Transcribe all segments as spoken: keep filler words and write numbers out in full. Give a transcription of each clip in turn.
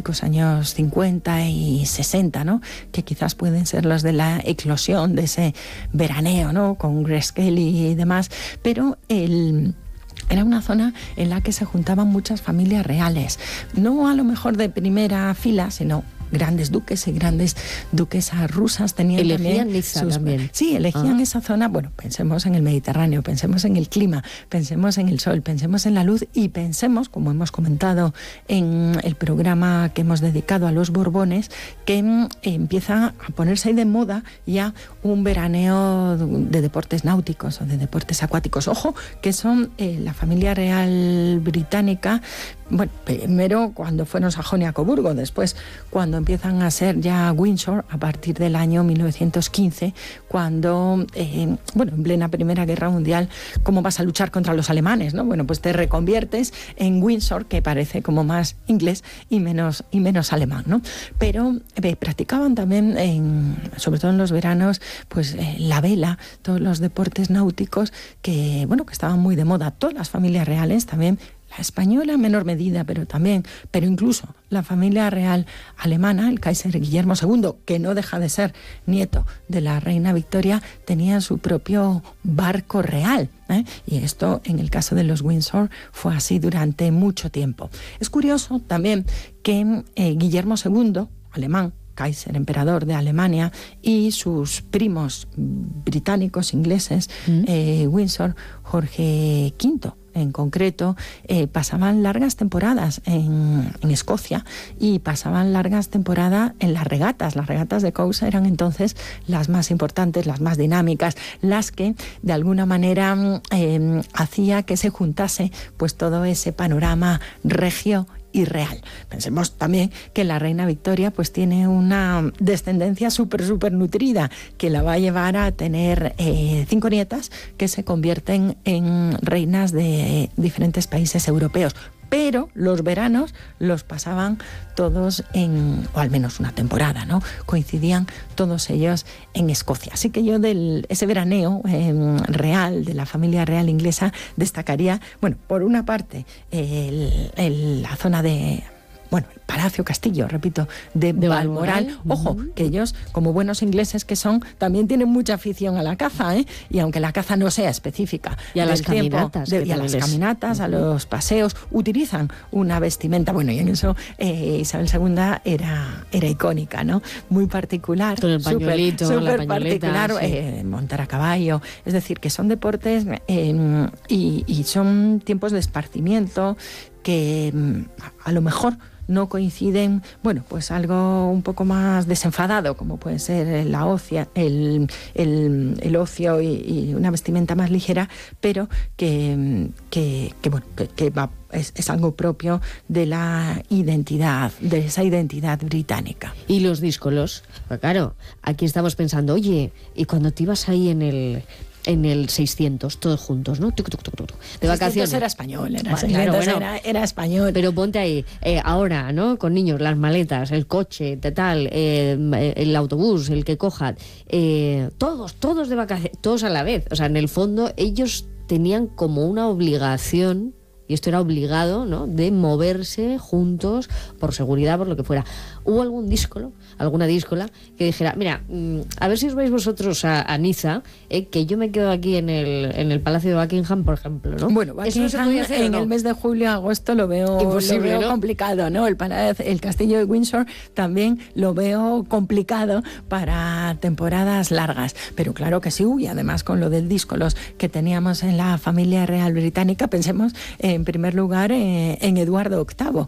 típicos años cincuenta y sesenta, ¿no? Que quizás pueden ser los de la eclosión de ese veraneo, ¿no? Con Grace Kelly y demás, pero el... era una zona en la que se juntaban muchas familias reales, no a lo mejor de primera fila, sino grandes duques y grandes duquesas rusas tenían elegían también Niza sus... también. Sí, elegían ah. esa zona. Bueno, pensemos en el Mediterráneo, pensemos en el clima, pensemos en el sol, pensemos en la luz y pensemos, como hemos comentado en el programa que hemos dedicado a los Borbones, que eh, empieza a ponerse ahí de moda ya un veraneo de deportes náuticos o de deportes acuáticos. Ojo, que son eh, la familia real británica. Bueno, primero cuando fueron Sajonia Coburgo, después cuando empiezan a ser ya Windsor a partir del año mil novecientos quince, cuando, eh, bueno, en plena Primera Guerra Mundial, ¿cómo vas a luchar contra los alemanes, no? Bueno, pues te reconviertes en Windsor, que parece como más inglés y menos, y menos alemán, ¿no? Pero eh, practicaban también, en, sobre todo en los veranos, pues eh, la vela, todos los deportes náuticos que, bueno, que estaban muy de moda. Todas las familias reales también, la española en menor medida, pero también, pero incluso la familia real alemana, el Kaiser Guillermo segundo, que no deja de ser nieto de la reina Victoria, tenía su propio barco real, ¿eh? Y esto, en el caso de los Windsor, fue así durante mucho tiempo. Es curioso también que eh, Guillermo segundo, alemán, Kaiser, emperador de Alemania, y sus primos británicos, ingleses, mm. eh, Windsor, Jorge quinto, en concreto, eh, pasaban largas temporadas en, en Escocia y pasaban largas temporadas en las regatas. Las regatas de causa eran entonces las más importantes, las más dinámicas, las que de alguna manera eh, hacía que se juntase pues todo ese panorama regio y real. Pensemos también que la reina Victoria pues tiene una descendencia súper, súper nutrida, que la va a llevar a tener eh, cinco nietas que se convierten en reinas de diferentes países europeos. Pero los veranos los pasaban todos en, o al menos una temporada, ¿no? Coincidían todos ellos en Escocia. Así que yo de ese veraneo eh, real, de la familia real inglesa, destacaría, bueno, por una parte, el, el, la zona de... bueno, el Palacio Castillo, repito, de, de Balmoral. Balmoral. Ojo, uh-huh. que ellos, como buenos ingleses que son, también tienen mucha afición a la caza, ¿eh? Y aunque la caza no sea específica. Y a las caminatas. De, y a las les... caminatas, uh-huh. a los paseos, utilizan una vestimenta, bueno, y en eso eh, Isabel segunda era, era icónica, ¿no? Muy particular. Con el pañuelito, super, super la pañoleta, particular, sí. eh, montar a caballo. Es decir, que son deportes eh, y, y son tiempos de esparcimiento que a lo mejor no coinciden, bueno, pues algo un poco más desenfadado, como puede ser la ocia, el, el, el ocio y, y una vestimenta más ligera, pero que, que, que bueno, que, que va, es, es algo propio de la identidad, de esa identidad británica. Y los díscolos, pues claro, aquí estamos pensando, oye, y cuando te ibas ahí en el... en el seiscientos, todos juntos, ¿no? Tuc, tuc, tuc, tuc, de vacaciones. Era español, era, bueno, claro, bueno, era, era español. Pero ponte ahí, eh, ahora, ¿no? Con niños, las maletas, el coche, tal, eh, el autobús, el que cojan, eh, todos, todos de vacaciones, todos a la vez. O sea, en el fondo, ellos tenían como una obligación, y esto era obligado, ¿no?, de moverse juntos por seguridad, por lo que fuera. ¿Hubo algún díscolo, alguna díscola que dijera, mira, a ver si os vais vosotros a, a Niza, eh, que yo me quedo aquí en el, en el Palacio de Buckingham, por ejemplo, ¿no? Bueno, Buckingham, ¿eso no se podía hacer, en no? el mes de julio, agosto lo veo, Imposible, lo veo ¿no? complicado, ¿no? El, el castillo de Windsor también lo veo complicado para temporadas largas, pero claro que sí, y además con lo del díscolos que teníamos en la familia real británica, pensemos en primer lugar eh, en Eduardo octavo,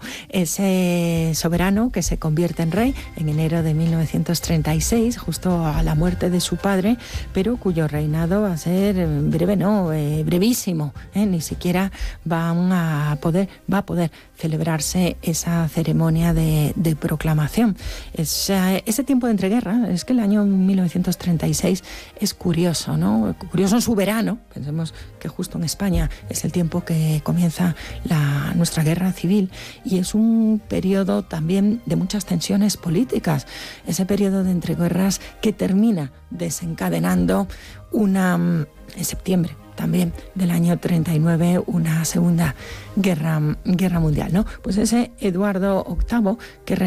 ese soberano que se convierte en rey en enero de mil novecientos treinta y seis, justo a la muerte de su padre, pero cuyo reinado va a ser breve, no, eh, brevísimo, ¿eh? Ni siquiera van a poder, va a poder celebrarse esa ceremonia de, de proclamación. Es, eh, ese tiempo de entreguerra, es que el año mil novecientos treinta y seis es curioso, ¿no? Curioso en su verano, pensemos que justo en España es el tiempo que comienza la, nuestra guerra civil, y es un periodo también de muchas tensiones políticas, ese periodo de entreguerras que termina desencadenando una, en septiembre también del año treinta y nueve, una segunda guerra, guerra mundial, ¿no? Pues ese Eduardo octavo que